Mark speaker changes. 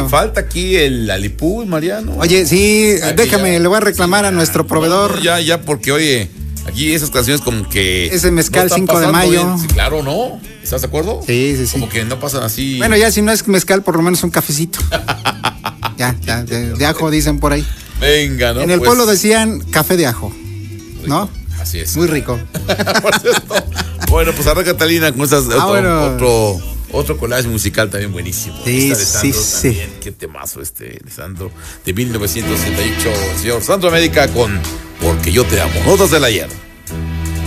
Speaker 1: falta aquí el Alipú, Mariano.
Speaker 2: Oye, sí, déjame, le voy a reclamar a nuestro proveedor.
Speaker 1: No, ya, porque oye, aquí esas canciones como que...
Speaker 2: Ese mezcal 5 de mayo.
Speaker 1: Sí, claro, ¿no? ¿Estás de acuerdo?
Speaker 2: Sí.
Speaker 1: Como que no pasan así.
Speaker 2: Bueno, ya si no es mezcal, por lo menos un cafecito. ya, de ajo dicen por ahí.
Speaker 1: Venga, ¿no?
Speaker 2: En el pueblo decían café de ajo, ¿no?
Speaker 1: Rico. Así es.
Speaker 2: Muy rico.
Speaker 1: Por cierto. Bueno, pues ahora Catalina con otro collage musical también buenísimo.
Speaker 2: Sí,
Speaker 1: sí. También. Qué temazo de Sandro, de 1968, el señor Sandro América con Porque yo te amo. Notas del ayer.